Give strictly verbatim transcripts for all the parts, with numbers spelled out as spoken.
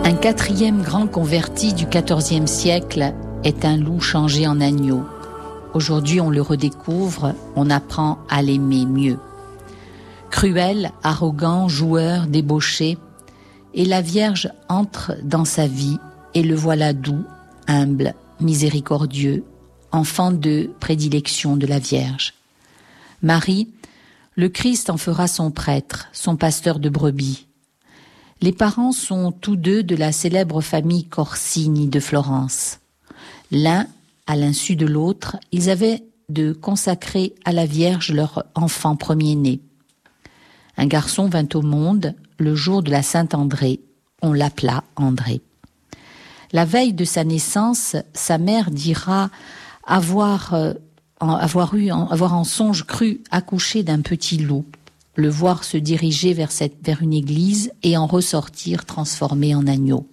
Un quatrième grand converti du quatorzième siècle est un loup changé en agneau. Aujourd'hui, on le redécouvre, on apprend à l'aimer mieux. Cruel, arrogant, joueur, débauché, et la Vierge entre dans sa vie et le voilà doux, humble, miséricordieux, enfant de prédilection de la Vierge. Marie, le Christ en fera son prêtre, son pasteur de brebis. Les parents sont tous deux de la célèbre famille Corsini de Florence. L'un, à l'insu de l'autre, ils avaient de consacrer à la Vierge leur enfant premier-né. Un garçon vint au monde le jour de la Saint-André. On l'appela André. La veille de sa naissance, sa mère dira avoir, euh, avoir, eu, avoir en songe cru accoucher d'un petit loup, le voir se diriger vers, cette, vers une église et en ressortir transformé en agneau.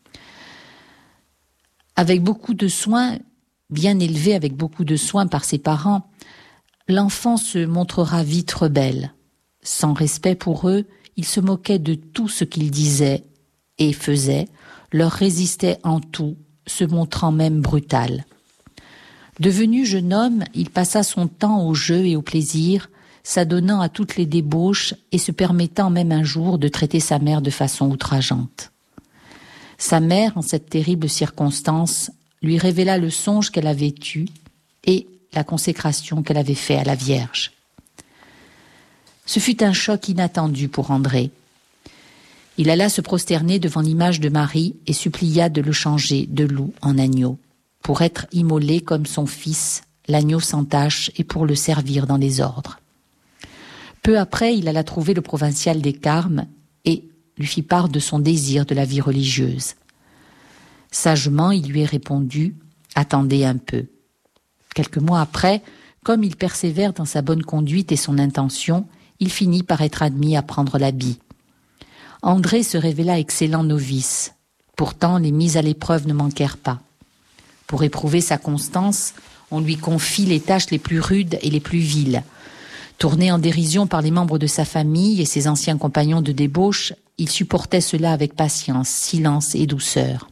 Avec beaucoup de soin, bien élevé avec beaucoup de soin par ses parents, l'enfant se montrera vite rebelle. Sans respect pour eux, il se moquait de tout ce qu'ils disaient et faisaient, leur résistait en tout, se montrant même brutal. Devenu jeune homme, il passa son temps au jeu et au plaisir, s'adonnant à toutes les débauches et se permettant même un jour de traiter sa mère de façon outrageante. Sa mère, en cette terrible circonstance, lui révéla le songe qu'elle avait eu et la consécration qu'elle avait faite à la Vierge. Ce fut un choc inattendu pour André. Il alla se prosterner devant l'image de Marie et supplia de le changer de loup en agneau, pour être immolé comme son fils, l'agneau sans tache, et pour le servir dans les ordres. Peu après, il alla trouver le provincial des Carmes et lui fit part de son désir de la vie religieuse. Sagement, il lui répondu « Attendez un peu ». Quelques mois après, comme il persévère dans sa bonne conduite et son intention, il finit par être admis à prendre l'habit. André se révéla excellent novice. Pourtant, les mises à l'épreuve ne manquèrent pas. Pour éprouver sa constance, on lui confie les tâches les plus rudes et les plus viles. Tourné en dérision par les membres de sa famille et ses anciens compagnons de débauche, il supportait cela avec patience, silence et douceur.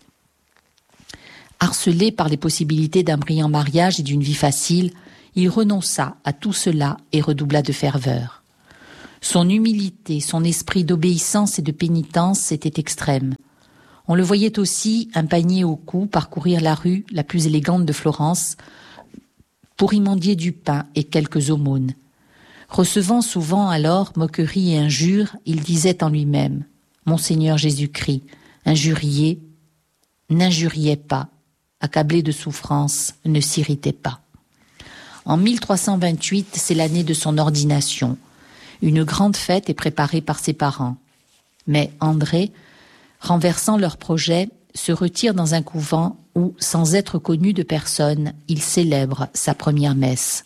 Harcelé par les possibilités d'un brillant mariage et d'une vie facile, il renonça à tout cela et redoubla de ferveur. Son humilité, son esprit d'obéissance et de pénitence étaient extrêmes. On le voyait aussi, un panier au cou, parcourir la rue la plus élégante de Florence pour y mendier du pain et quelques aumônes. Recevant souvent alors moqueries et injures, il disait en lui-même « Mon Seigneur Jésus-Christ, injurié, n'injuriez pas, accablé de souffrance, ne s'irritez pas. » En mille trois cent vingt-huit, c'est l'année de son ordination. Une grande fête est préparée par ses parents. Mais André, renversant leur projet, se retire dans un couvent où, sans être connu de personne, il célèbre sa première messe.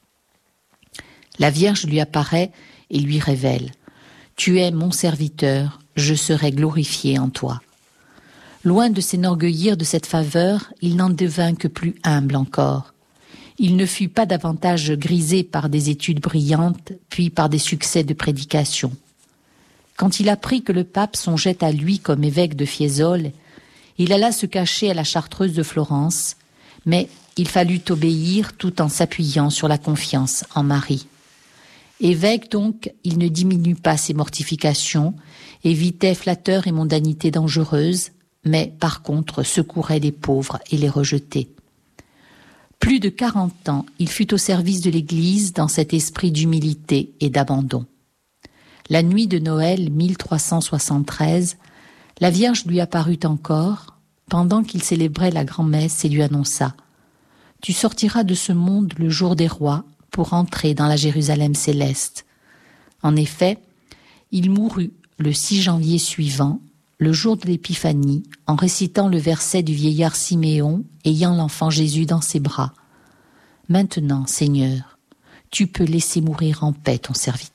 La Vierge lui apparaît et lui révèle « Tu es mon serviteur, je serai glorifié en toi. » Loin de s'enorgueillir de cette faveur, il n'en devint que plus humble encore. Il ne fut pas davantage grisé par des études brillantes, puis par des succès de prédication. Quand il apprit que le pape songeait à lui comme évêque de Fiesole, il alla se cacher à la Chartreuse de Florence, mais il fallut obéir tout en s'appuyant sur la confiance en Marie. Évêque donc, il ne diminue pas ses mortifications, évitait flatteurs et mondanités dangereuses, mais par contre secourait les pauvres et les rejetés. Plus de quarante ans, il fut au service de l'Église dans cet esprit d'humilité et d'abandon. La nuit de Noël mille trois cent soixante-treize, la Vierge lui apparut encore, pendant qu'il célébrait la grand-messe et lui annonça « Tu sortiras de ce monde le jour des rois pour entrer dans la Jérusalem céleste. » En effet, il mourut le six janvier suivant, le jour de l'Épiphanie, en récitant le verset du vieillard Siméon ayant l'enfant Jésus dans ses bras. « Maintenant, Seigneur, tu peux laisser mourir en paix ton serviteur. »